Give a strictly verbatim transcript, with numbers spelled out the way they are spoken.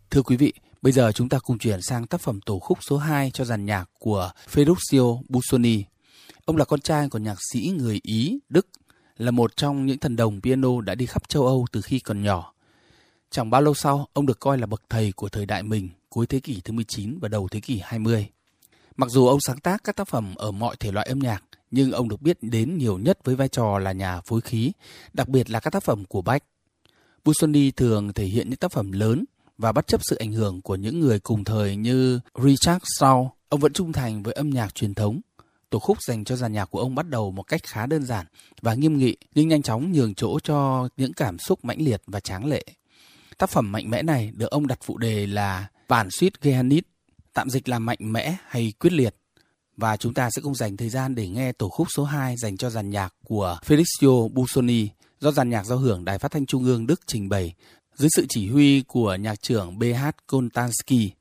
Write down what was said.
Thưa quý vị, bây giờ chúng ta cùng chuyển sang tác phẩm tổ khúc số hai cho dàn nhạc của Ferruccio Busoni. Ông là con trai của nhạc sĩ người Ý, Đức, là một trong những thần đồng piano đã đi khắp châu Âu từ khi còn nhỏ. Chẳng bao lâu sau, ông được coi là bậc thầy của thời đại mình, cuối thế kỷ thứ mười chín và đầu thế kỷ hai mươi. Mặc dù ông sáng tác các tác phẩm ở mọi thể loại âm nhạc, nhưng ông được biết đến nhiều nhất với vai trò là nhà phối khí, đặc biệt là các tác phẩm của Bach. Busoni thường thể hiện những tác phẩm lớn và bất chấp sự ảnh hưởng của những người cùng thời như Richard Strauss, ông vẫn trung thành với âm nhạc truyền thống. Tổ khúc dành cho dàn nhạc của ông bắt đầu một cách khá đơn giản và nghiêm nghị, nhưng nhanh chóng nhường chỗ cho những cảm xúc mãnh liệt và tráng lệ. Tác phẩm mạnh mẽ này được ông đặt phụ đề là Bản Suite Gehanit, tạm dịch là mạnh mẽ hay quyết liệt. Và chúng ta sẽ cùng dành thời gian để nghe tổ khúc số hai dành cho dàn nhạc của Ferruccio Busoni do dàn nhạc giao hưởng Đài Phát thanh Trung ương Đức trình bày dưới sự chỉ huy của nhạc trưởng bê hát Kontansky.